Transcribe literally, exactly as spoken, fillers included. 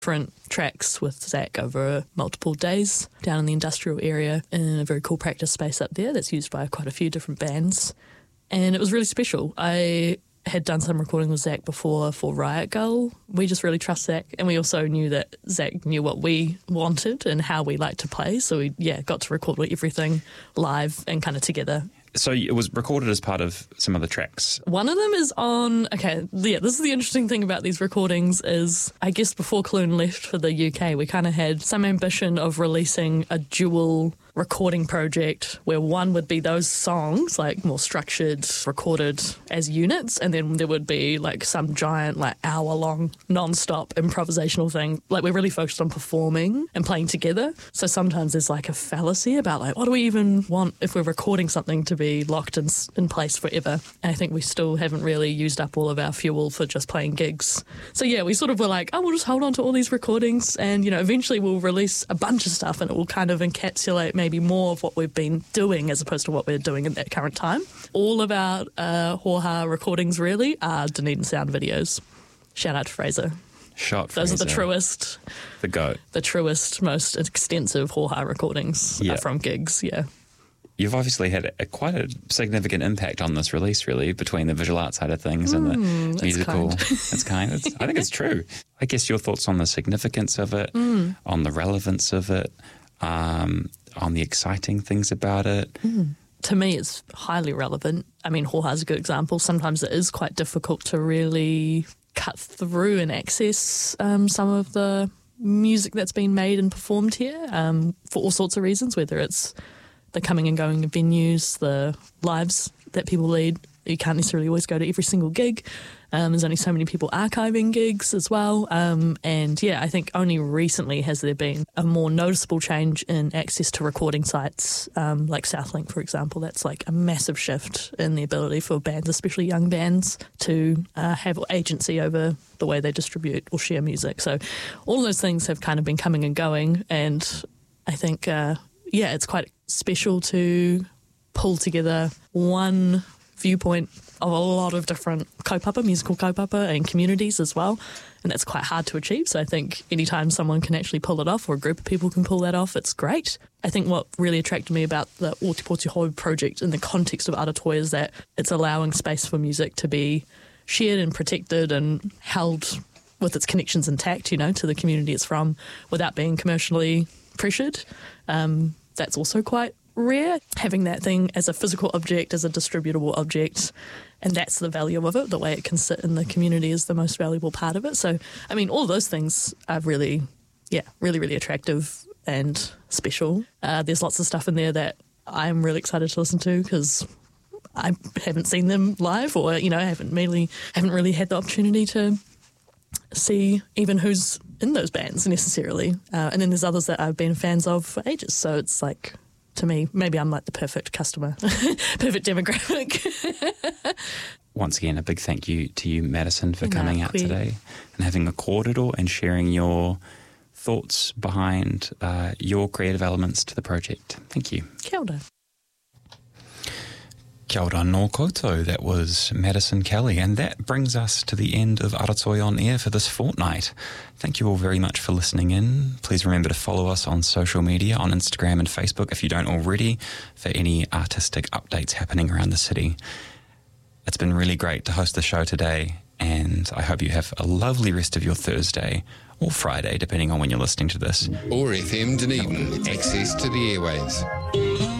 different tracks with Zach over multiple days down in the industrial area in a very cool practice space up there that's used by quite a few different bands. And it was really special. I had done some recording with Zach before for Riot Girl. We just really trust Zach, and we also knew that Zach knew what we wanted and how we like to play. So we, yeah, got to record everything live and kind of together. So it was recorded as part of some of the tracks. One of them is on, okay, yeah, this is the interesting thing about these recordings is, I guess before Clune left for the U K, we kind of had some ambition of releasing a dual recording project where one would be those songs, like more structured, recorded as units, and then there would be like some giant, like hour-long, non-stop improvisational thing. Like we're really focused on performing and playing together. So sometimes there's like a fallacy about like, what do we even want if we're recording something to be locked in, in place forever? And I think we still haven't really used up all of our fuel for just playing gigs. So yeah, we sort of were like, oh, we'll just hold on to all these recordings and, you know, eventually we'll release a bunch of stuff and it will kind of encapsulate maybe more of what we've been doing as opposed to what we're doing at that current time. All of our uh, Hoha recordings really are Dunedin Sound videos. Shout out to Fraser. Shot Those Fraser. are the truest. The GOAT. The truest, most extensive Hoha recordings yeah. uh, from gigs, yeah. You've obviously had a, quite a significant impact on this release, really, between the visual art side of things and mm, the musical. Kind. It's kind. It's, I think it's true. I guess your thoughts on the significance of it, mm. on the relevance of it, um, on the exciting things about it. Mm. To me, it's highly relevant. I mean, Hoha is a good example. Sometimes it is quite difficult to really cut through and access um, some of the music that's been made and performed here um, for all sorts of reasons, whether it's the coming and going of venues, the lives that people lead. You can't necessarily always go to every single gig. Um, there's only so many people archiving gigs as well. Um, and yeah, I think only recently has there been a more noticeable change in access to recording sites, um, like Southlink, for example. That's like a massive shift in the ability for bands, especially young bands, to uh, have agency over the way they distribute or share music. So all of those things have kind of been coming and going. And I think, uh, yeah, it's quite special to pull together one viewpoint of a lot of different kaupapa, musical kaupapa and communities as well. And that's quite hard to achieve. So I think anytime someone can actually pull it off or a group of people can pull that off, it's great. I think what really attracted me about the Ōtepoti Hou project in the context of Aratoi is that it's allowing space for music to be shared and protected and held with its connections intact, you know, to the community it's from without being commercially pressured. Um, that's also quite rare, having that thing as a physical object, as a distributable object, and that's the value of it. The way it can sit in the community is the most valuable part of it. So, I mean, all those things are really, yeah, really, really attractive and special. Uh, there's lots of stuff in there that I'm really excited to listen to because I haven't seen them live, or, you know, I haven't really, haven't really had the opportunity to see even who's in those bands necessarily. Uh, and then there's others that I've been fans of for ages. So it's like, to me, maybe I'm like the perfect customer, perfect demographic. Once again, a big thank you to you, Madison, for No, coming out queer. today and having recorded all and sharing your thoughts behind uh, your creative elements to the project. Thank you. Kia ora. Kia ora nō koutou. That was Madison Kelly, and that brings us to the end of Aratoi On Air for this fortnight. Thank you all very much for listening in. Please remember to follow us on social media, on Instagram and Facebook if you don't already, for any artistic updates happening around the city. It's been really great to host the show today, and I hope you have a lovely rest of your Thursday or Friday, depending on when you're listening to this. O R F M Dunedin, access to the airwaves.